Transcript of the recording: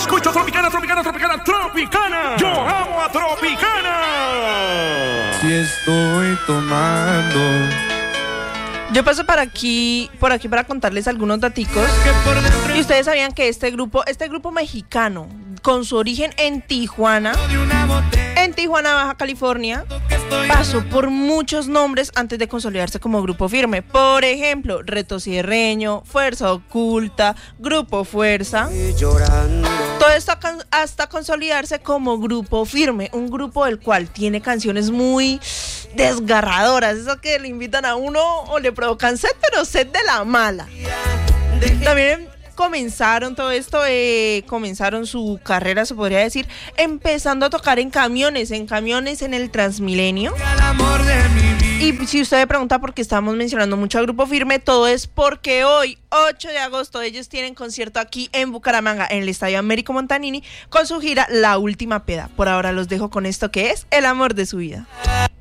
escucho Tropicana, Tropicana, Tropicana, Tropicana. Yo amo a Tropicana. Si estoy tomando. Yo paso por aquí para contarles algunos daticos. Y ustedes sabían que este grupo mexicano, con su origen en Tijuana, Baja California, pasó por muchos nombres antes de consolidarse como Grupo Firme. Por ejemplo, Reto Sierreño, Fuerza Oculta, Grupo Fuerza. Todo esto hasta consolidarse como Grupo Firme, un grupo del cual tiene canciones muy desgarradoras, esas que le invitan a uno o le provocan sed, pero sed de la mala. También comenzaron todo esto, comenzaron su carrera, se podría decir, empezando a tocar en camiones en el Transmilenio. Y si usted me pregunta por qué estamos mencionando mucho a Grupo Firme, todo es porque hoy, 8 de agosto, ellos tienen concierto aquí en Bucaramanga, en el Estadio Américo Montanini, con su gira La Última Peda. Por ahora los dejo con esto que es El Amor de Su Vida.